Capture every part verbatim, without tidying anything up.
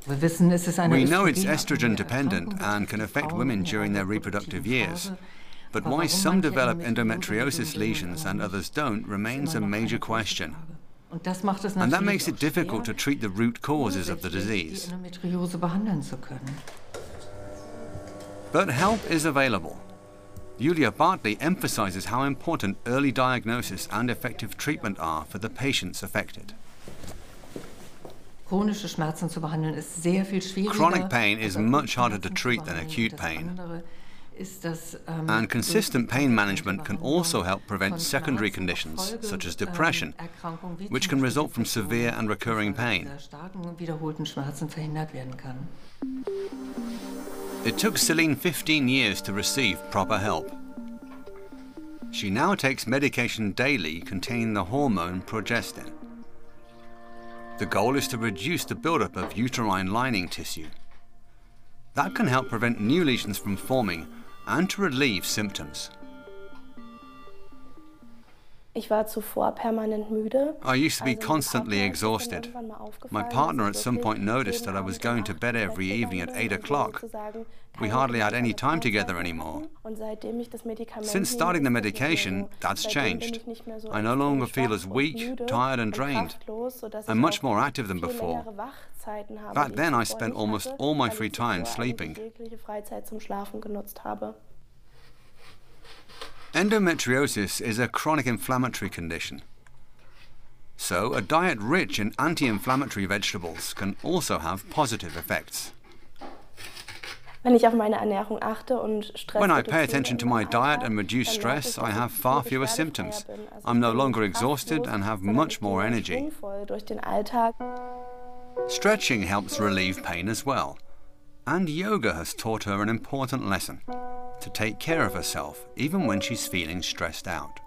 We know it's estrogen-dependent and can affect women during their reproductive years. But why some develop endometriosis lesions and others don't remains a major question. And that makes it difficult to treat the root causes of the disease. But help is available. Julia Bartley emphasizes how important early diagnosis and effective treatment are for the patients affected. Chronic pain is much harder to treat than acute pain. And consistent pain management can also help prevent secondary conditions, such as depression, which can result from severe and recurring pain. It took Celine fifteen years to receive proper help. She now takes medication daily containing the hormone progestin. The goal is to reduce the buildup of uterine lining tissue. That can help prevent new lesions from forming and to relieve symptoms. I used to be constantly exhausted. My partner at some point noticed that I was going to bed every evening at eight o'clock. We hardly had any time together anymore. Since starting the medication, that's changed. I no longer feel as weak, tired and drained. I'm much more active than before. Back then I spent almost all my free time sleeping. Endometriosis is a chronic inflammatory condition. So a diet rich in anti-inflammatory vegetables can also have positive effects. When I pay attention to my diet and reduce stress, I have far fewer symptoms. I'm no longer exhausted and have much more energy. Stretching helps relieve pain as well. And yoga has taught her an important lesson: to take care of herself, even when she's feeling stressed out.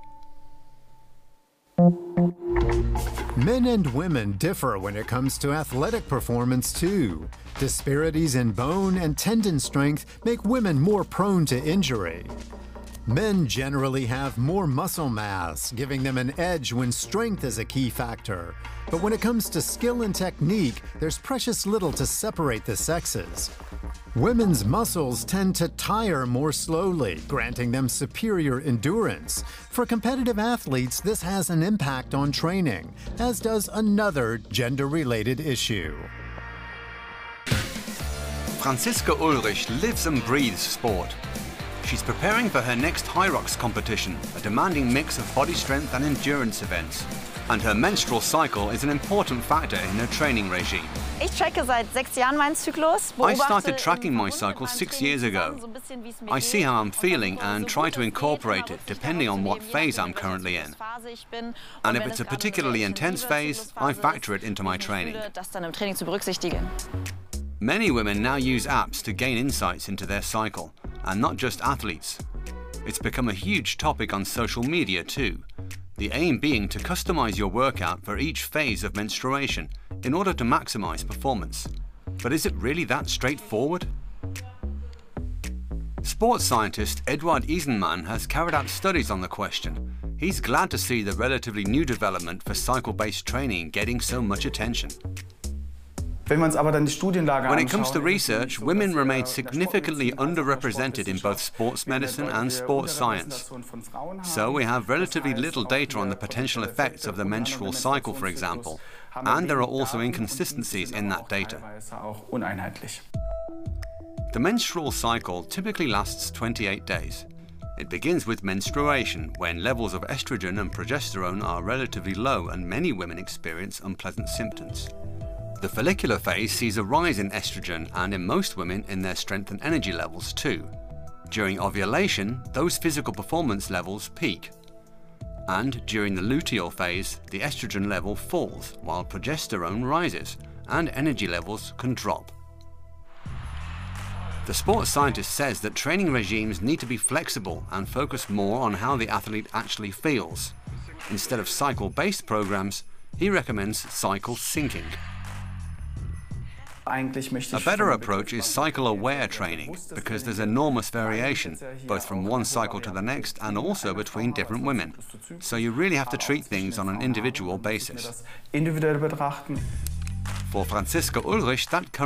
Men and women differ when it comes to athletic performance too. Disparities in bone and tendon strength make women more prone to injury. Men generally have more muscle mass, giving them an edge when strength is a key factor. But when it comes to skill and technique, there's precious little to separate the sexes. Women's muscles tend to tire more slowly, granting them superior endurance. For competitive athletes, this has an impact on training, as does another gender-related issue. Franziska Ullrich lives and breathes sport. She's preparing for her next Hyrox competition, a demanding mix of body strength and endurance events. And her menstrual cycle is an important factor in her training regime. I started tracking my cycle six years ago. I see how I'm feeling and try to incorporate it depending on what phase I'm currently in. And if it's a particularly intense phase, I factor it into my training. Many women now use apps to gain insights into their cycle, and not just athletes. It's become a huge topic on social media too. The aim being to customize your workout for each phase of menstruation in order to maximize performance. But is it really that straightforward? Sports scientist Eduard Isenman has carried out studies on the question. He's glad to see the relatively new development for cycle-based training getting so much attention. When it comes to research, women remain significantly underrepresented in both sports medicine and sports science. So we have relatively little data on the potential effects of the menstrual cycle, for example, and there are also inconsistencies in that data. The menstrual cycle typically lasts twenty-eight days. It begins with menstruation, when levels of estrogen and progesterone are relatively low and many women experience unpleasant symptoms. The follicular phase sees a rise in estrogen and in most women in their strength and energy levels too. During ovulation, those physical performance levels peak. And during the luteal phase, the estrogen level falls while progesterone rises and energy levels can drop. The sports scientist says that training regimes need to be flexible and focus more on how the athlete actually feels. Instead of cycle-based programs, he recommends cycle syncing. A better approach is cycle-aware training, because there's enormous variation, both from one cycle to the next and also between different women. So you really have to treat things on an individual basis. For Franziska Ullrich, that